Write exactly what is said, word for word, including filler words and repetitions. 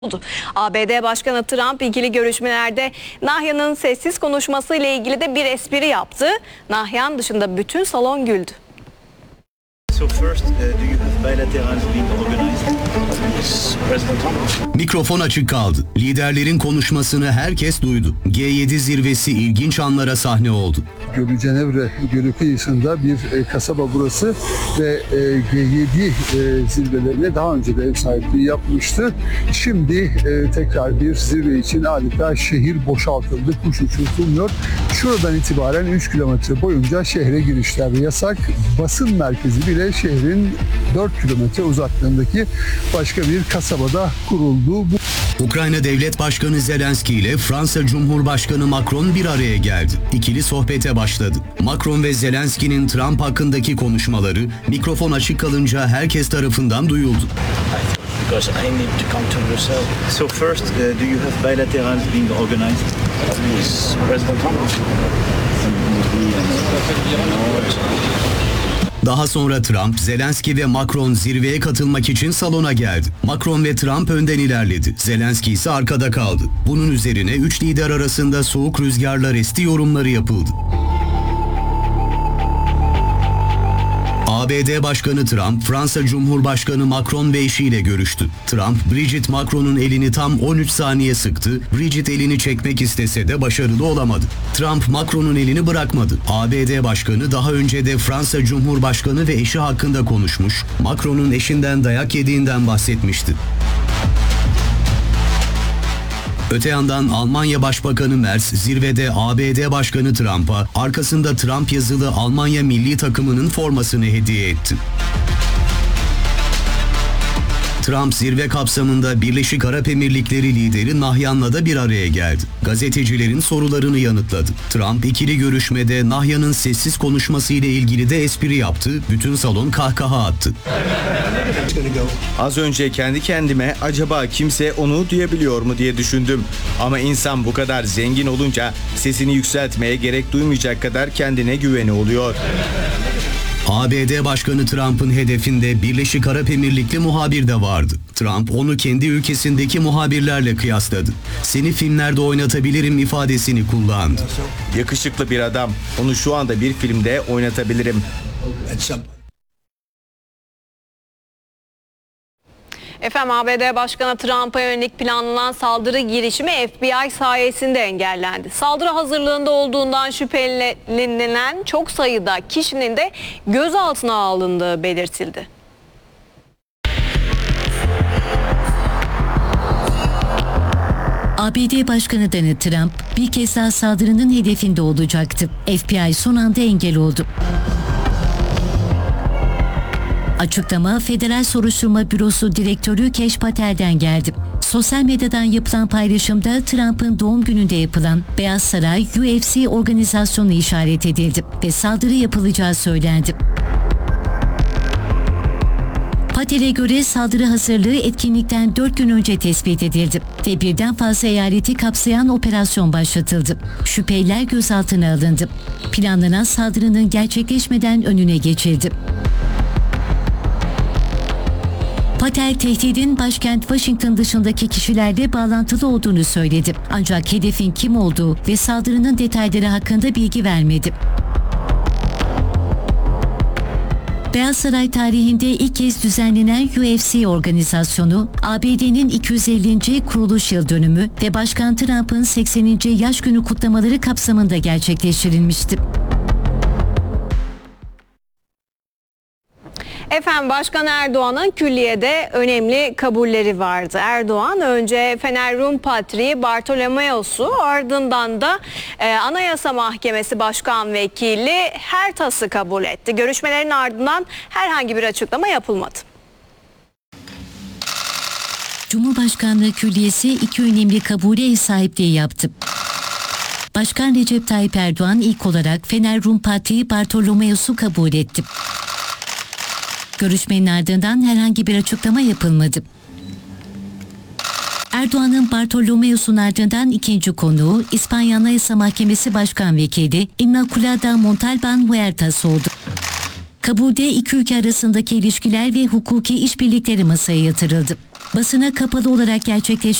oldu. A B D Başkanı Trump ikili görüşmelerde Nahya'nın sessiz konuşması ile ilgili de bir espri yaptı. Nahyan dışında bütün salon güldü. So first, uh, do you have bilaterals being organized? Mikrofon açık kaldı. Liderlerin konuşmasını herkes duydu. G yedi zirvesi ilginç anlara sahne oldu. Gölü Cenevre Gölü kıyısında bir e, kasaba burası ve e, G yedi e, zirvelerine daha önce de ev sahipliği yapmıştı. Şimdi e, tekrar bir zirve için adeta şehir boşaltıldı, kuş uçurtulmuyor. Şuradan itibaren üç kilometre boyunca şehre girişler yasak. Basın merkezi bile şehrin dört kilometre uzaklığındaki başka bir kasabada kuruldu. Bu... Ukrayna Devlet Başkanı Zelenski ile Fransa Cumhurbaşkanı Macron bir araya geldi. İkili sohbete başladı. Macron ve Zelenski'nin Trump hakkındaki konuşmaları mikrofon açık kalınca herkes tarafından duyuldu. Because I need to come to Brussels. So first, uh, do you have bilaterals being organized? With President Trump? Daha sonra Trump, Zelenski ve Macron zirveye katılmak için salona geldi. Macron ve Trump önden ilerledi. Zelenski ise arkada kaldı. Bunun üzerine üç lider arasında soğuk rüzgarlar esti yorumları yapıldı. A B D Başkanı Trump, Fransa Cumhurbaşkanı Macron ve eşiyle görüştü. Trump, Brigitte Macron'un elini tam on üç saniye sıktı. Brigitte elini çekmek istese de başarılı olamadı. Trump, Macron'un elini bırakmadı. A B D Başkanı daha önce de Fransa Cumhurbaşkanı ve eşi hakkında konuşmuş, Macron'un eşinden dayak yediğinden bahsetmişti. Öte yandan Almanya Başbakanı Merz zirvede A B D Başkanı Trump'a arkasında Trump yazılı Almanya milli takımının formasını hediye etti. Trump zirve kapsamında Birleşik Arap Emirlikleri lideri Nahyan'la da bir araya geldi. Gazetecilerin sorularını yanıtladı. Trump ikili görüşmede Nahyan'ın sessiz konuşması ile ilgili de espri yaptı. Bütün salon kahkaha attı. Az önce kendi kendime acaba kimse onu duyabiliyor mu diye düşündüm. Ama insan bu kadar zengin olunca sesini yükseltmeye gerek duymayacak kadar kendine güveni oluyor. A B D Başkanı Trump'ın hedefinde Birleşik Arap Emirlikli muhabir de vardı. Trump onu kendi ülkesindeki muhabirlerle kıyasladı. Seni filmlerde oynatabilirim ifadesini kullandı. Yakışıklı bir adam. Onu şu anda bir filmde oynatabilirim. Efendim A B D Başkanı Trump'a yönelik planlanan saldırı girişimi F B I sayesinde engellendi. Saldırı hazırlığında olduğundan şüphelenilen çok sayıda kişinin de gözaltına alındığı belirtildi. A B D Başkanı Donald Trump bir kez daha saldırının hedefinde olacaktı. F B I son anda engel oldu. Açıklama Federal Soruşturma Bürosu Direktörü Kesh Patel'den geldi. Sosyal medyadan yapılan paylaşımda Trump'ın doğum gününde yapılan Beyaz Saray U F C organizasyonu işaret edildi ve saldırı yapılacağı söylendi. Patel'e göre saldırı hazırlığı etkinlikten dört gün önce tespit edildi ve birden fazla eyaleti kapsayan operasyon başlatıldı. Şüpheliler gözaltına alındı. Planlanan saldırının gerçekleşmeden önüne geçildi. Patel, tehdidin başkent Washington dışındaki kişilerle bağlantılı olduğunu söyledi. Ancak hedefin kim olduğu ve saldırının detayları hakkında bilgi vermedi. Beyaz Saray tarihinde ilk kez düzenlenen U F C organizasyonu, A B D'nin iki yüz ellinci kuruluş yıl dönümü ve Başkan Trump'ın sekseninci yaş günü kutlamaları kapsamında gerçekleştirilmişti. Efendim Başkan Erdoğan'ın külliyede önemli kabulleri vardı. Erdoğan önce Fener Rum Patriği Bartolomeos'u, ardından da e, Anayasa Mahkemesi Başkan Vekili Hertas'ı kabul etti. Görüşmelerin ardından herhangi bir açıklama yapılmadı. Cumhurbaşkanlığı Külliyesi iki önemli kabule ev sahipliği yaptı. Başkan Recep Tayyip Erdoğan ilk olarak Fener Rum Patriği Bartolomeos'u kabul etti. Görüşmenin ardından herhangi bir açıklama yapılmadı. Erdoğan'ın Bartolomeos'un ardından ikinci konuğu İspanya Anayasa Mahkemesi Başkan Vekili Inmaculada Montalban Huertas oldu. Kabulde iki ülke arasındaki ilişkiler ve hukuki işbirlikleri masaya yatırıldı. Basına kapalı olarak gerçekleştirilen